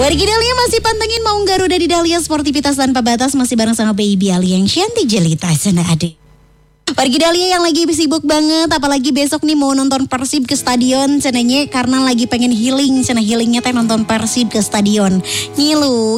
Wargi Dahlia masih pantengin Maung Garuda di Dahlia Sportivitas Tanpa Batas. Masih bareng sama Baby Ali yang Shanti Jelita sana adik. Wargi Dahlia yang lagi sibuk banget, apalagi besok nih mau nonton Persib ke stadion cenanya, karena lagi pengen healing, cena healingnya teh nonton Persib ke stadion. Ngilu,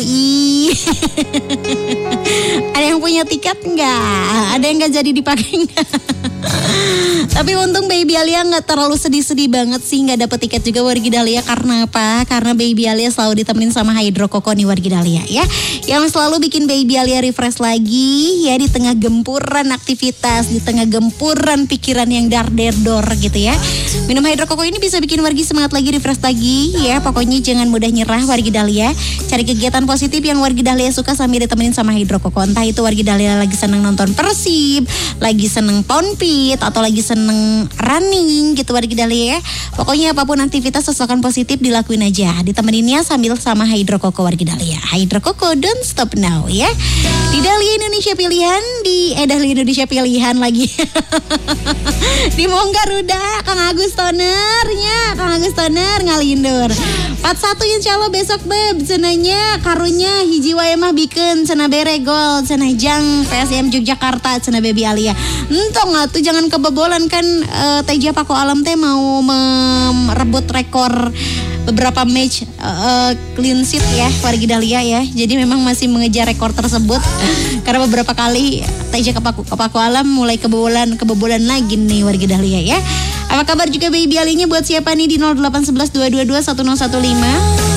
ada yang punya tiket nggak? Ada yang nggak jadi dipakai nggak? Tapi untung Baby Alia nggak terlalu sedih-sedih banget sih, nggak dapet tiket juga Wargi Dahlia. Karena apa? Karena Baby Alia selalu ditemenin sama Hydro Koko nih Wargi Dahlia ya, yang selalu bikin Baby Alia refresh lagi ya di tengah gempuran aktivitas, di tengah gempuran pikiran yang dar-der-dor gitu ya. Minum Hydro Koko ini bisa bikin Wargi semangat lagi, refresh lagi ya. Pokoknya jangan mudah nyerah Wargi Dahlia. Cari kegiatan positif yang Wargi Dahlia suka sambil ditemenin sama Hydro Koko. Entah itu Wargi Dahlia lagi seneng nonton Persib, lagi seneng ponpit, atau lagi seneng running gitu Wargi Dahlia ya. Pokoknya apapun aktivitas sesuatu positif dilakuin aja, ditemeninnya sambil sama Hydro Koko Wargi Dahlia. Hydro Koko don't stop now ya. Di Dahlia Indonesia Pilihan, di Dahlia Indonesia Pilihan lagi. Di Maung Garuda, Kang Agus Tonernya, Kang Agus Toner ngalindur. 41 insya Allah besok beb, cenanya karunya hiji wae mah bikin cena bere gol, cena jang PSM Yogyakarta, cena Baby Alia. Entong atuh jangan kebobolan kan. Teja Pako Alam teh mau merebut rekor beberapa match clean sheet ya Wargi Dahlia ya. Jadi memang masih mengejar rekor tersebut. Karena beberapa kali Teja ke Pako Alam mulai kebobolan lagi nih Wargi Dahlia ya. Apa kabar juga Baby Alinya buat siapa nih di 0811 222 1015.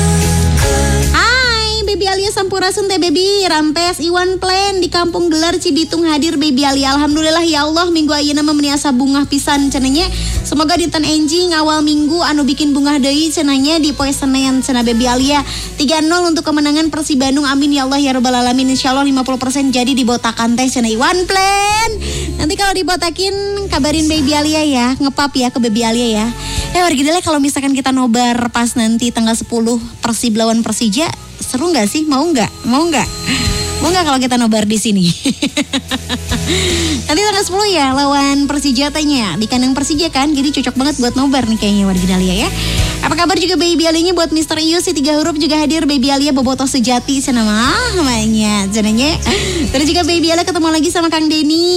Baby Alia Sampurasun teh Baby Rampes Iwan Plan di Kampung Gelar Cibitung hadir Baby Alia. Alhamdulillah ya Allah minggu ayeuna mah meniasa bungah pisan cenanya. Semoga dinten enjing awal minggu anu bikin bungah deui cenanya di poe Senin cenah Baby Alia. 3-0 untuk kemenangan Persib Bandung. Amin ya Allah ya rabbal alamin. Insyaallah 50% jadi dibotakan teh cenah Iwan Plan. Nanti kalau dibotakin kabarin Baby Alia ya, ngepap ya ke Baby Alia ya. Wargi Dahlia kalau misalkan kita nobar pas nanti tanggal 10 Persib lawan Persija, seru nggak sih? Mau nggak? Mau nggak kalau kita nobar di sini? Nanti tanggal 10 ya lawan Persija tanya di kandang Persija kan, jadi cocok banget buat nobar nih kayaknya Wargi Dahlia ya. Apa kabar juga Baby Alinya buat Mr. Ius si 3 huruf juga hadir Baby Alia bobotoh sejati namanya cenanya. Terus juga Baby Alia ketemu lagi sama Kang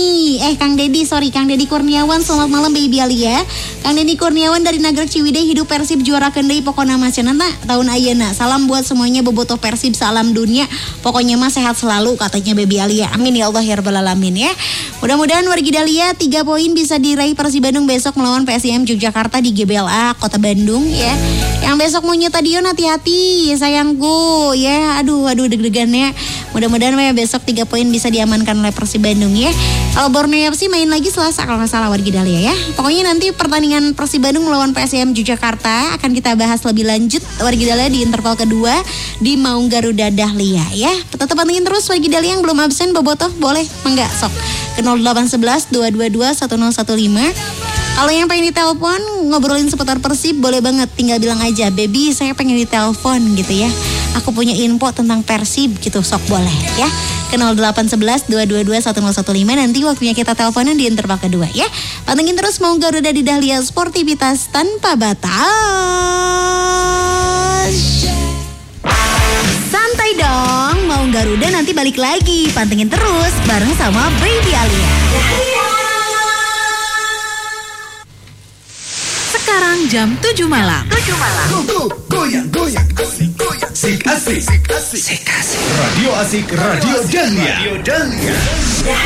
Dedi Kurniawan. Selamat malam Baby Alia. Kang Dedi Kurniawan dari Nagreg Ciwidey, hidup Persib juara kendai pokoknya mah cenana tahun ayeuna. Salam buat semuanya bobotoh Persib salam dunia. Pokoknya mah sehat selalu katanya Baby Alia. Amin ya Allah ya rabbal alamin ya. Mudah-mudahan Wargi Dahlia 3 poin bisa diraih Persib Bandung besok melawan PSM Yogyakarta di GBLA Kota Bandung ya. Yang besok mau nyetadion hati-hati sayangku ya. Aduh deg-degannya. Mudah-mudahan besok 3 poin bisa diamankan oleh Persib Bandung ya. Kalau Borneo FC main lagi Selasa kalau nggak salah Wargi Dahlia ya. Pokoknya nanti pertandingan Persib Bandung melawan PSM Yogyakarta akan kita bahas lebih lanjut Wargi Dahlia di interval kedua di Maung Garuda Dahlia ya. Tetap pantengin terus Wargi Dahlia yang belum absen bobotoh boleh enggak sok ke 0811 222 1015. Kalau yang pengen ditelepon ngobrolin seputar Persib boleh banget, tinggal bilang aja Baby saya pengen ditelepon gitu ya. Aku punya info tentang Persib gitu, sok boleh ya. Ke 0811 222 1015 nanti waktunya kita teleponan di interval kedua ya. Pantengin terus Maung Garuda di Dahlia Sportivitas Tanpa Batas. Santai dong, Maung Garuda nanti balik lagi. Pantengin terus bareng sama Baby Alia. Sekarang jam 7 malam. Goyang, asik. Radio asik, Radio Dahlia.